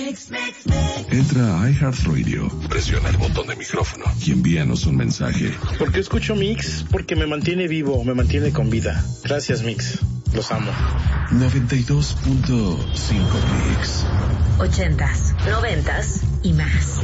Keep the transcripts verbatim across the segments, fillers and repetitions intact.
Mix, mix, mix. Entra a iHeartRadio, presiona el botón de micrófono y envíanos un mensaje. ¿Por qué escucho Mix? Porque me mantiene vivo, me mantiene con vida. Gracias, Mix. Los amo. noventa y dos punto cinco Mix. Ochentas, noventas y más.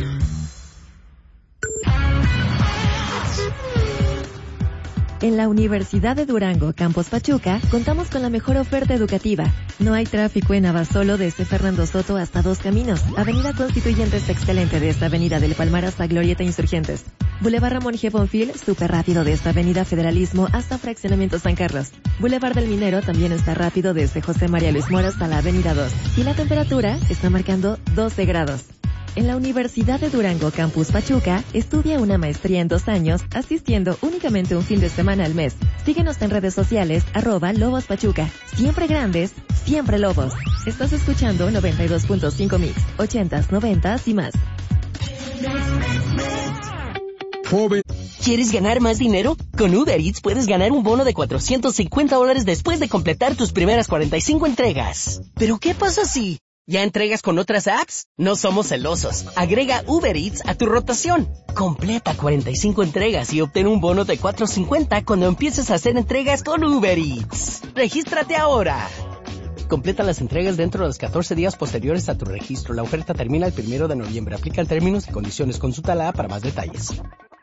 En la Universidad de Durango, Campus Pachuca, contamos con la mejor oferta educativa. No hay tráfico en Abasolo desde Fernando Soto hasta Dos Caminos. Avenida Constituyentes excelente de esta avenida del Palmar hasta Glorieta Insurgentes. Boulevard Ramón G. Bonfil, súper rápido de esta avenida Federalismo hasta Fraccionamiento San Carlos. Boulevard del Minero también está rápido desde José María Luis Mora hasta la avenida dos. Y la temperatura está marcando doce grados. En la Universidad de Durango, Campus Pachuca, estudia una maestría en dos años, asistiendo únicamente un fin de semana al mes. Síguenos en redes sociales, arroba Lobos Pachuca. Siempre grandes, siempre lobos. Estás escuchando noventa y dos punto cinco Mix, ochentas, noventas y más. Joven. ¿Quieres ganar más dinero? Con Uber Eats puedes ganar un bono de cuatrocientos cincuenta dólares después de completar tus primeras cuarenta y cinco entregas. ¿Pero qué pasa si ya entregas con otras apps? No somos celosos. Agrega Uber Eats a tu rotación. Completa cuarenta y cinco entregas y obtén un bono de cuatrocientos cincuenta cuando empieces a hacer entregas con Uber Eats. ¡Regístrate ahora! Completa las entregas dentro de los catorce días posteriores a tu registro. La oferta termina el primero de noviembre. Aplican términos y condiciones. Consulta la app para más detalles.